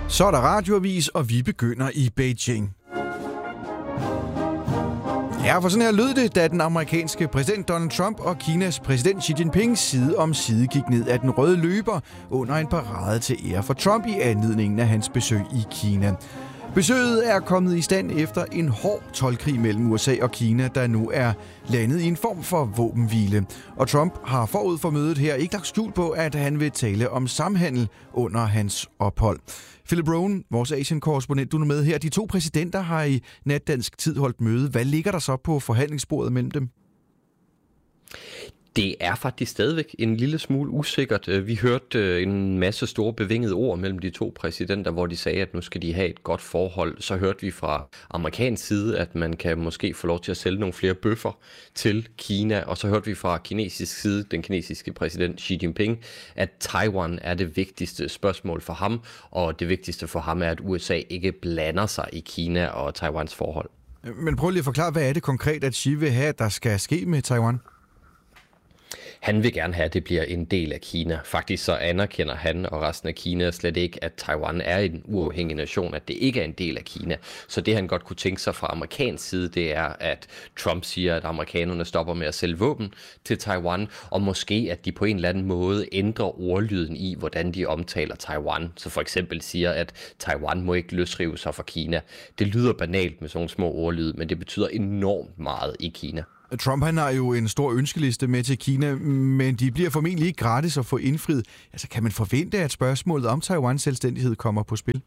Så er der radioavis, og vi begynder i Beijing. Ja, for sådan her lød det, da den amerikanske præsident Donald Trump og Kinas præsident Xi Jinping side om side gik ned ad den røde løber under en parade til ære for Trump i anledningen af hans besøg i Kina. Besøget er kommet i stand efter en hård toldkrig mellem USA og Kina, der nu er landet i en form for våbenhvile. Og Trump har forud for mødet her ikke lagt skjul på, at han vil tale om samhandel under hans ophold. Philip Rowan, vores Asien-korrespondent, du er med her. De to præsidenter har i natdansk tid holdt møde. Hvad ligger der så på forhandlingsbordet mellem dem? Det er faktisk stadigvæk en lille smule usikkert. Vi hørte en masse store bevingede ord mellem de to præsidenter, hvor de sagde, at nu skal de have et godt forhold. Så hørte vi fra amerikansk side, at man kan måske få lov til at sælge nogle flere bøffer til Kina. Og så hørte vi fra kinesisk side, den kinesiske præsident Xi Jinping, at Taiwan er det vigtigste spørgsmål for ham. Og det vigtigste for ham er, at USA ikke blander sig i Kina og Taiwans forhold. Men prøv lige at forklare, hvad er det konkret, at Xi vil have, der skal ske med Taiwan? Han vil gerne have, at det bliver en del af Kina. Faktisk så anerkender han og resten af Kina slet ikke, at Taiwan er en uafhængig nation, at det ikke er en del af Kina. Så det han godt kunne tænke sig fra amerikansk side, det er, at Trump siger, at amerikanerne stopper med at sælge våben til Taiwan, og måske at de på en eller anden måde ændrer ordlyden i, hvordan de omtaler Taiwan. Så for eksempel siger, at Taiwan må ikke løsrive sig fra Kina. Det lyder banalt med sådan nogle små ordlyd, men det betyder enormt meget i Kina. Trump han har jo en stor ønskeliste med til Kina, men de bliver formentlig ikke gratis at få indfriet. Altså, kan man forvente, at spørgsmålet om Taiwans selvstændighed kommer på spil?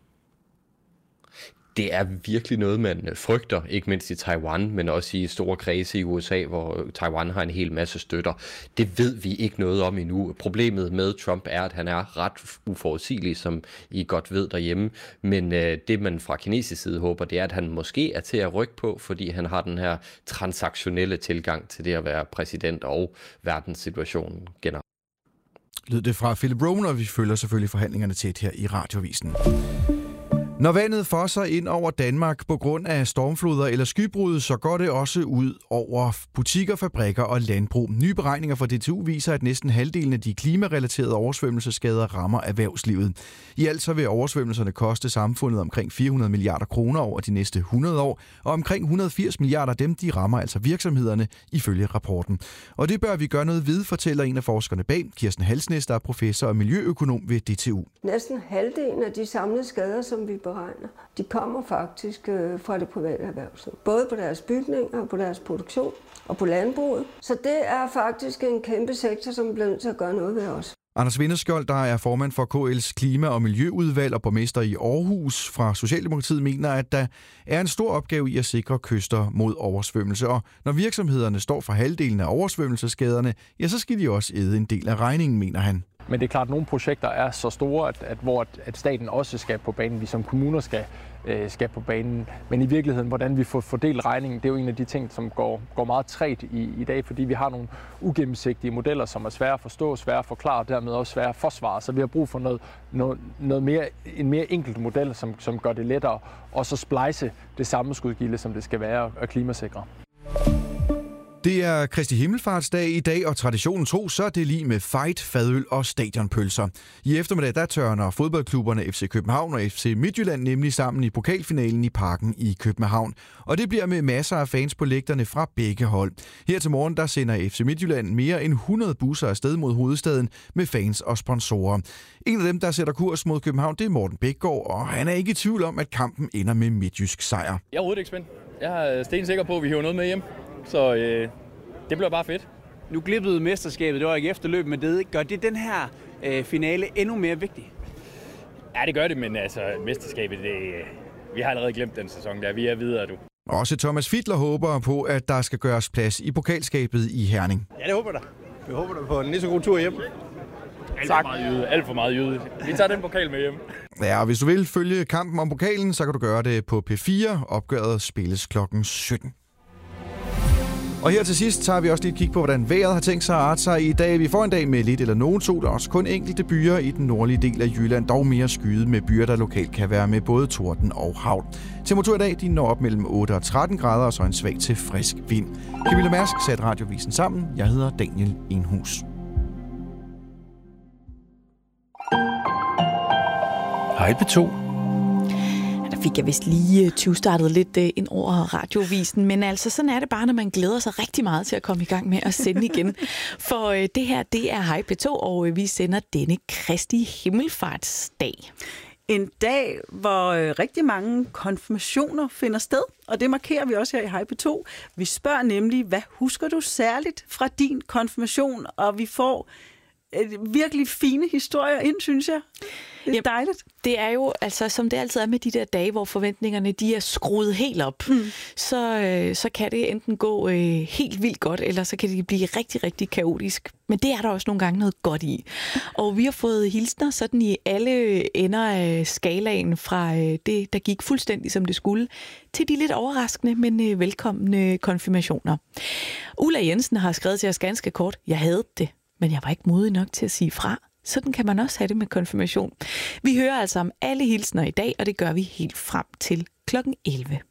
Det er virkelig noget, man frygter, ikke mindst i Taiwan, men også i store kredse i USA, hvor Taiwan har en hel masse støtter. Det ved vi ikke noget om endnu. Problemet med Trump er, at han er ret uforudsigelig, som I godt ved derhjemme. Men det, man fra kinesisk side håber, det er, at han måske er til at rykke på, fordi han har den her transaktionelle tilgang til det at være præsident og verdenssituationen generelt. Lød det fra Philip Rowan, og vi følger selvfølgelig forhandlingerne tæt her i Radioavisen. Når vandet fosser ind over Danmark på grund af stormfloder eller skybrud, så går det også ud over butikker, fabrikker og landbrug. Nye beregninger fra DTU viser, at næsten halvdelen af de klimarelaterede oversvømmelsesskader rammer erhvervslivet. I alt så vil oversvømmelserne koste samfundet omkring 400 milliarder kroner over de næste 100 år, og omkring 180 milliarder dem, de rammer altså virksomhederne, ifølge rapporten. Og det bør vi gøre noget ved, fortæller en af forskerne bag, Kirsten Halsnæs, der er professor og miljøøkonom ved DTU. Næsten halvdelen af de samlede skader, som vi beregner, de kommer faktisk fra det private erhvervsliv. Både på deres bygninger, på deres produktion og på landbruget. Så det er faktisk en kæmpe sektor, som bliver nødt til at gøre noget ved os. Anders Vinderskjold, der er formand for KL's Klima- og Miljøudvalg og borgmester i Aarhus fra Socialdemokratiet, mener, at der er en stor opgave i at sikre kyster mod oversvømmelse. Og når virksomhederne står for halvdelen af oversvømmelsesskaderne, ja, så skal de også æde en del af regningen, mener han. Men det er klart, at nogle projekter er så store, at staten også skal på banen. Vi som kommuner skal på banen. Men i virkeligheden, hvordan vi får fordelt regningen, det er jo en af de ting, som går meget trægt i dag, fordi vi har nogle ugennemsigtige modeller, som er svære at forstå, svære at forklare, og dermed også svære at forsvare. Så vi har brug for en mere enkelt model, som gør det lettere, og så splice det samme skudgilde, som det skal være, og klimasikre. Det er Kristi Himmelfartsdag i dag, og traditionen tro, så er det lige med fight, fadøl og stadionpølser. I eftermiddag, der tørner fodboldklubberne FC København og FC Midtjylland nemlig sammen i pokalfinalen i Parken i København. Og det bliver med masser af fans på lægterne fra begge hold. Her til morgen, der sender FC Midtjylland mere end 100 busser afsted mod hovedstaden med fans og sponsorer. En af dem, der sætter kurs mod København, det er Morten Bækgaard, og han er ikke i tvivl om, at kampen ender med midtjysk sejr. Jeg er overhovedet ikke spændt. Jeg er stensikker på, at vi hiver noget med hjem. Så det bliver bare fedt. Nu glippede mesterskabet, det var ikke efterløb, men det gør det den her finale endnu mere vigtig? Ja, det gør det, men altså mesterskabet, vi har allerede glemt den sæson der. Vi er videre, du. Også Thomas Fiedler håber på, at der skal gøres plads i pokalskabet i Herning. Ja, det håber jeg da. Vi håber da på en lige så god tur hjem. Alt for meget jyde. Vi tager den pokal med hjem. Ja, og hvis du vil følge kampen om pokalen, så kan du gøre det på P4. Opgøret spilles klokken 17. Og her til sidst tager vi også lidt kig på, hvordan vejret har tænkt sig at arte sig i dag. Vi får en dag med lidt eller nogen sol, og også kun enkelte byer i den nordlige del af Jylland, dog mere skyet med byer, der lokalt kan være med både torden og hagl. Temperatur i dag, de når op mellem 8 og 13 grader, og så en svag til frisk vind. Camilla Mærsk satte Radioavisen sammen. Jeg hedder Daniel Enhus. Hej P2. fik jeg vist lige 20-startet lidt ind over radiovisen, men altså sådan er det bare, når man glæder sig rigtig meget til at komme i gang med at sende igen. For det her, det er Hej P2, og vi sender denne Kristi Himmelfartsdag. En dag, hvor rigtig mange konfirmationer finder sted, og det markerer vi også her i Hej P2. Vi spørger nemlig, hvad husker du særligt fra din konfirmation, og vi får virkelig fine historier ind, synes jeg. Det er dejligt. Det er jo, altså, som det altid er med de der dage, hvor forventningerne de er skruet helt op, så kan det enten gå helt vildt godt, eller så kan det blive rigtig, rigtig kaotisk. Men det er der også nogle gange noget godt i. Og vi har fået hilsner sådan i alle ender af skalaen fra det, der gik fuldstændig som det skulle, til de lidt overraskende, men velkomne konfirmationer. Ulla Jensen har skrevet til os ganske kort: jeg havde det, men jeg var ikke modig nok til at sige fra. Sådan kan man også have det med konfirmation. Vi hører altså om alle hilsner i dag, og det gør vi helt frem til klokken 11.